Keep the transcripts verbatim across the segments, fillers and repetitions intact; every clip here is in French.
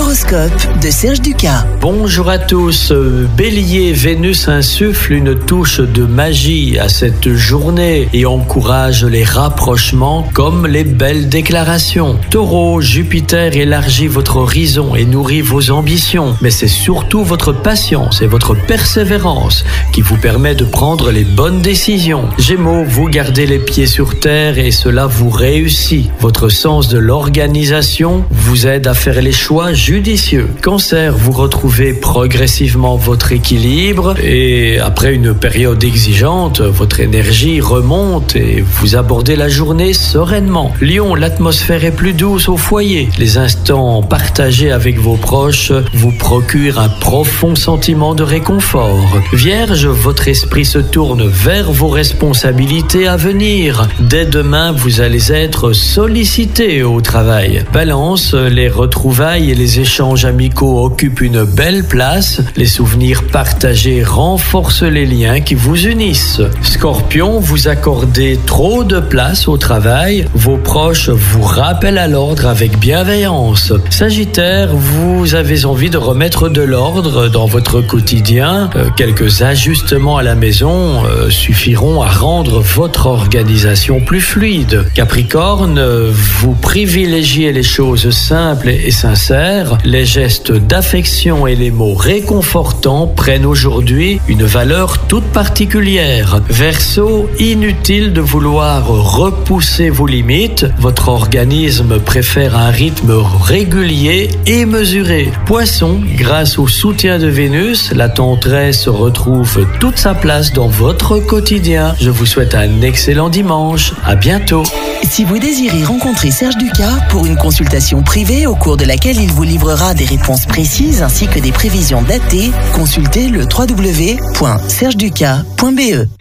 L'horoscope de Serge Ducas. Bonjour à tous. Bélier, Vénus insuffle une touche de magie à cette journée et encourage les rapprochements comme les belles déclarations. Taureau, Jupiter élargit votre horizon et nourrit vos ambitions, mais c'est surtout votre patience et votre persévérance qui vous permet de prendre les bonnes décisions. Gémeaux, vous gardez les pieds sur terre et cela vous réussit. Votre sens de l'organisation vous aide à faire les choix judicieux. Cancer, vous retrouvez progressivement votre équilibre et après une période exigeante, votre énergie remonte et vous abordez la journée sereinement. Lion, l'atmosphère est plus douce au foyer. Les instants partagés avec vos proches vous procurent un profond sentiment de réconfort. Vierge, votre esprit se tourne vers vos responsabilités à venir. Dès demain, vous allez être sollicité au travail. Balance, les retrouvailles et les échanges amicaux occupent une belle place. Les souvenirs partagés renforcent les liens qui vous unissent. Scorpion, vous accordez trop de place au travail. Vos proches vous rappellent à l'ordre avec bienveillance. Sagittaire, vous avez envie de remettre de l'ordre dans votre quotidien. Euh, quelques ajustements à la maison euh, suffiront à rendre votre organisation plus fluide. Capricorne, vous privilégiez les choses simples et sincères. Les gestes d'affection et les mots réconfortants prennent aujourd'hui une valeur toute particulière. Verseau, inutile de vouloir repousser vos limites. Votre organisme préfère un rythme régulier et mesuré. Poisson, grâce au soutien de Vénus, la tendresse retrouve toute sa place dans votre quotidien. Je vous souhaite un excellent dimanche. À bientôt. Si vous désirez rencontrer Serge Ducas pour une consultation privée au cours de laquelle il vous livrera des réponses précises ainsi que des prévisions datées, consultez le w w w point serge ducas point b e.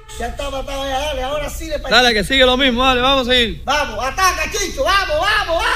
Dale, que sigue lo mismo, dale, vamos a seguir. Vamos, ataca, Chicho, vamos, vamos, vamos.